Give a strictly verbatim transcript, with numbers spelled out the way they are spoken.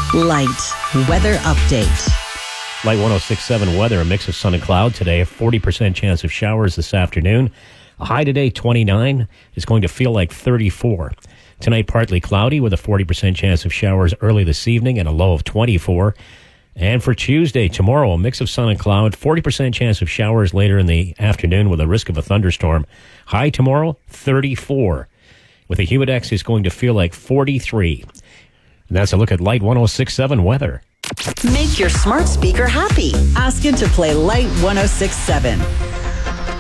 Light weather update. Light one oh six point seven weather, a mix of sun and cloud today, a forty percent chance of showers this afternoon. A high today, twenty-nine. It's going to feel like thirty-four. Tonight, partly cloudy with a forty percent chance of showers early this evening and a low of twenty-four. And for Tuesday, tomorrow, a mix of sun and cloud, forty percent chance of showers later in the afternoon with a risk of a thunderstorm. High tomorrow, thirty-four. With a humidex, it's going to feel like forty-three. And that's a look at Light one oh six point seven weather. Make your smart speaker happy. Ask it to play Light one oh six point seven.